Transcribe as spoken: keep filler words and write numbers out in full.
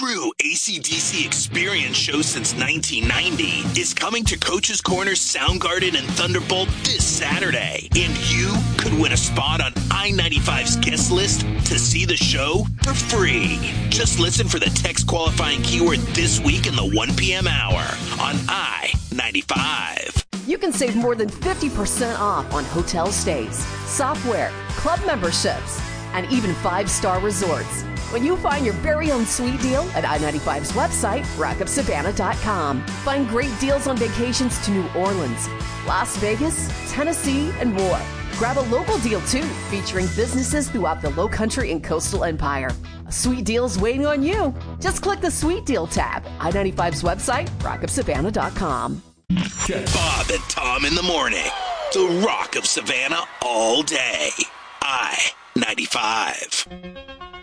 true A C D C experience show since nineteen ninety, is coming to Coach's Corner, Soundgarden, and Thunderbolt this Saturday. And you could win a spot on I ninety-five's guest list to see the show for free. Just listen for the text qualifying keyword this week in the one p.m. hour on I ninety-five. You can save more than fifty percent off on hotel stays, software, club memberships, and even five-star resorts when you find your very own sweet deal at I ninety-five's website, rock up savannah dot com. Find great deals on vacations to New Orleans, Las Vegas, Tennessee, and more. Grab a local deal, too, featuring businesses throughout the Lowcountry and Coastal Empire. A sweet deal is waiting on you. Just click the Sweet Deal tab. I ninety-five's website, rock up savannah dot com. Bob and Tom in the morning. The Rock of Savannah all day. I ninety-five.